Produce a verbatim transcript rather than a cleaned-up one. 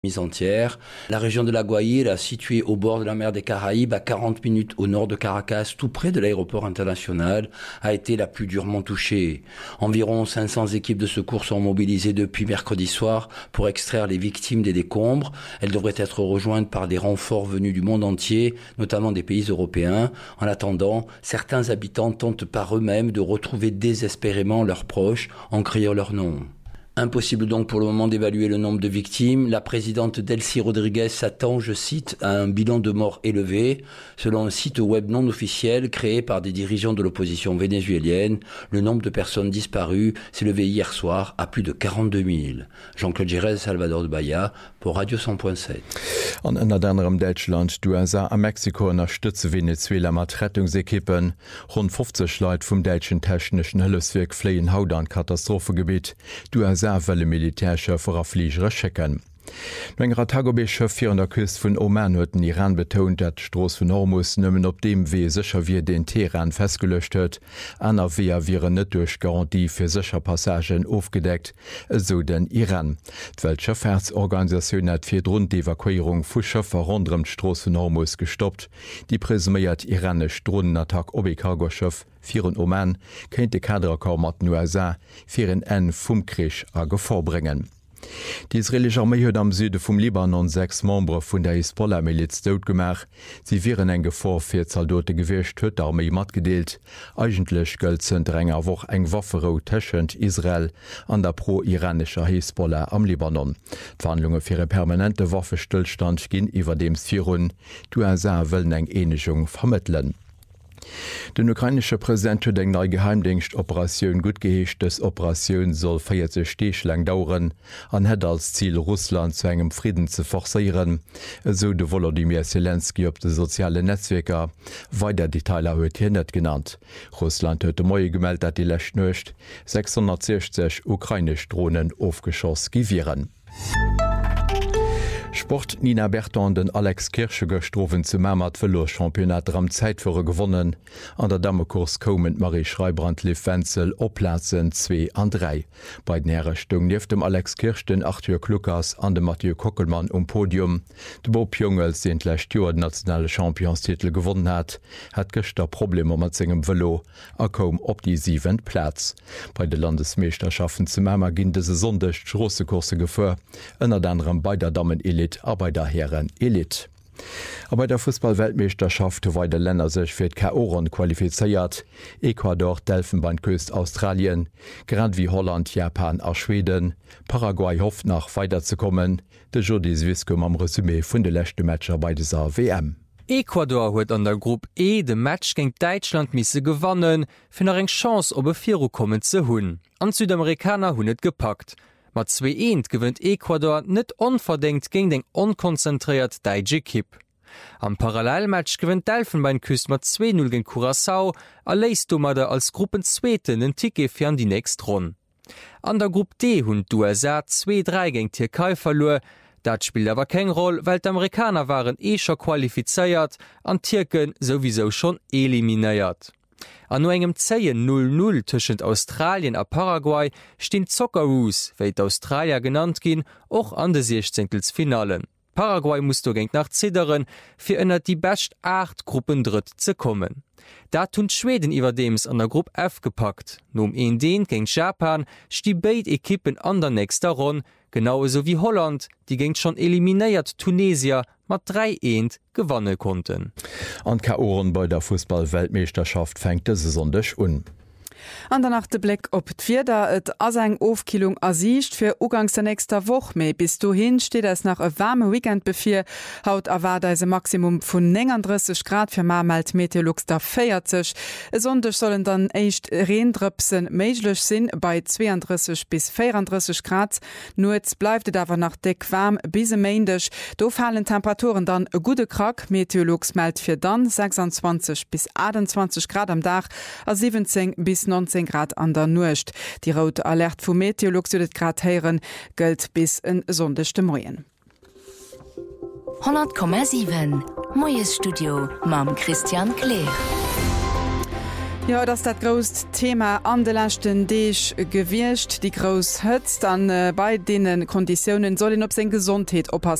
mise entière. La région de La Guaira, située au bord de la mer des Caraïbes, à quarante minutes au nord de Caracas, tout près de l'aéroport international, a été la plus durement touchée. Environ cinq cents équipes de secours sont mobilisées depuis mercredi soir pour extraire les victimes des décombres. Elles devraient être rejointes par des renforts venus du monde entier, notamment des pays européens. En attendant, certains habitants tentent par eux-mêmes de retrouver désespérément leurs proches en criant leur nom. Impossible donc pour le moment d'évaluer le nombre de victimes. La présidente Delcy Rodriguez s'attend, je cite, à un bilan de morts élevé. Selon un site web non officiel créé par des dirigeants de l'opposition vénézuélienne, le nombre de personnes disparues s'est levé hier soir à plus de quarante-deux mille. Jean-Claude Gérez, Salvador de Bahia, pour Radio cent point sept. An ënner anderem Deutschland, U S A a Mexiko unterstütze Venezuela mat Rettungsekippen. Rund fünfzig Leute vum deutschen technischen Hëlleswerk fleien haut an Katastrophegebiet. Du wëlle Militärschëffer a Fliegere checken. Mengerer Tagobeschëff fir an der Küst vun Oman huet den Iran betont, dat d'Stroos vun Hormuz nëmmen op dem Wee secher wie den Teheran festgelöscht huet, aner Weer wiere net duch Garantie fir secher Passagen aufgedeckt, eso den Iran. D'Weltschëffahrtsorganisaioun hat fir rund d'Evakuierung vu Schëffer rondrem d'Stroos vun Hormuz gestoppt. Die presumiert iranesch Drohnenattack op e Cargoschëff virun Oman kenint de Kaderkau mat den U S A fir en en vum Krich a Gefahr bringen. Die israelische Armee huet am Süde vum Libanon sechs Membre vun der Hisbollah-Miliz doodgemach. Sie viren eng Gefahr fir Zaldote gewircht huet Armee mat gedeelt. Eigentlech gëllzen enger woch eng Waffero tëschent Israel an der pro-iranischer Hisbollah am Libanon. D'Verhandlunge fir e permanente Waffestillstand ginn iwwer dems Virun. Du U S A wëllen eng Enigung vermitteln. Den ukrainische Präsident huet eng neii Geheimdienstoperatioun gut geheeschtes Operatioun soll feierte Steechläng dauren, an hett als Ziel Russland zu engem Frieden ze forcéieren, eso de Volodymyr Zelensky op de soziale Netzwerker, wei der Detailer huet hi net genannt. Russland huet de Moie gemeldt, dat die Lächt nøcht sechshundertsechzig ukrainisch Drohnen aufgeschoss givieren. Sport Nina Berton den Alex Kirsche gestrofen zu Mamat Velochampionat am Zeitführer gewonnen. An der Dammekurs komend Marie Schreibrand lief Wenzel opplatzen zwei an drei. Bei den Herrestung lief dem Alex Kirsch den Arthur Klukas an dem Mathieu Kockelmann um Podium. De Bob Jungels, den letztes Jahr den nationale Championstitel gewonnen hat, hat gestern Probleme mit seinem Velo, er kam op die siebten Platz. Bei den Landesmeisterschaften zu Mama ging diese Sonntag große Kurse gefahr, unter anderem bei der Damen-Elite a bei der Herren Elit. A bei der Fußball-Weltmeisterschaft wei de Länner sech fir d K O qualifizeiert, Ecuador, Delfenbeinküst, Australien, Grand wie Holland, Japan a Schweden, Paraguay hofft nach weiterzukommen, de Jordi Swiskum am Resümé vun de lächte Matscher bei dieser W M. Ecuador huet an der Gruppe E de Match géint Deutschland misse gewannen, fir er eng Chance op e Viro kommen ze hunn. An Südamerikaner hunn et gepackt. Mat zwei eins gewinnt Ecuador net unverdenkt gegen den unkonzentriert Deutsche Kipp. Am Parallelmatch gewinnt Elfenbeinküst mat zwei null gegen Curaçao, a leist dummerder als Gruppenzweten den Ticket fir an die nächst Runde. An der Gruppe D hunn d'U S A zwei drei gegen Türkei verlor, dat spielt aber kein Roll, weil d'Amerikaner waren eh schon qualifiziert, an Türken sowieso schon eliminiert. An no engem Zeien null null tschent Australien a Paraguay stehen Socceroos, wéi d'Australier genannt ginn, och an de Sechzehntelfinalen. Paraguay muss do géint nach zidderen, fir ënner die best acht Gruppen dritt ze kommen. Dat hunn Schweden iwwerdeems an der Gruppe F gepackt. Nom een deen géint Japan stie beit Ekippen an der nächster Ron, genauso wie Holland, die géint schon eliminéiert Tunesier mat drei eins gewannen konnten. An K Oen bei der Fußball-Weltmeisterschaft fängt es sondech un. An der Nacht de Blick op d'Vierder et ass eng Ofkilung asicht fir ugangs der nächster Woch méi bis du hin steht es nach e warme Weekend befir haut erwar se Maximum vun neununddreißig Grad fir Marmalt Meteorlux der vierzig. Sondech sollen dann echt Reendrëpsen méiglech sinn bei zweiunddreißig bis vierunddreißig Grad. Nur jetzt bleibt et awer nach deck warm bis méindech. Do fallen Temperaturen dann e gute Krack. Meteorlux meldt fir dann sechsundzwanzig bis achtundzwanzig Grad am Dach a siebzehn bis neunzehn Grad an der Nucht. Die Rote Alert vu Meteorlux et Grad heieren gëlt bis en sondechte Moien. hundert Komma sieben Moies Studio mam Christian Kleer. Ja, das dat groß Thema an de lachten Deeg gewircht, die groß hëtzt an äh, bei denen Konditionen sollen op se Gesundheit oppassen.